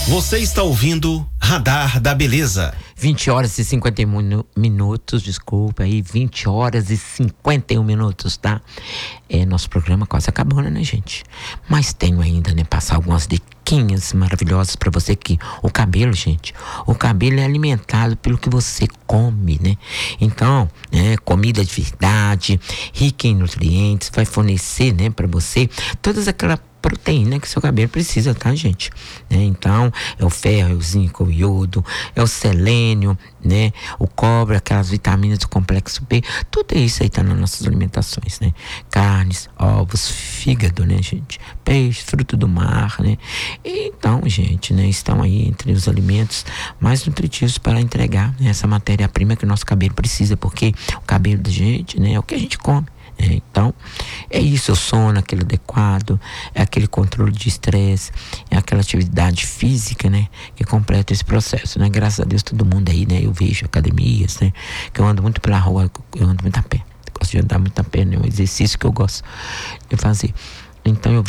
Você está ouvindo Radar da Beleza. 20 horas e 51 minutos, desculpa aí, 20 horas e 51 minutos, tá? Nosso programa quase acabou, né, gente? Mas tenho ainda, né, passar algumas diquinhas maravilhosas pra você que o cabelo, gente, o cabelo é alimentado pelo que você come, né? Então, né, comida de verdade, rica em nutrientes, vai fornecer, né, pra você todas aquelas proteína que seu cabelo precisa, tá, gente? Então, é o ferro, é o zinco, o iodo, é o selênio, né? O cobre, aquelas vitaminas do complexo B, tudo isso aí tá nas nossas alimentações, né? Carnes, ovos, fígado, né, gente? Peixe, fruto do mar, né? Então, gente, né, estão aí entre os alimentos mais nutritivos para entregar, né, essa matéria-prima que o nosso cabelo precisa, porque o cabelo da gente, né, é o que a gente come. Então, é isso, o sono, aquele adequado, é aquele controle de estresse, é aquela atividade física, né, que completa esse processo, né, graças a Deus todo mundo aí, né, eu vejo academias, né, que eu ando muito pela rua, eu ando muito a pé, gosto de andar muito a pé, né, é um exercício que eu gosto de fazer, então eu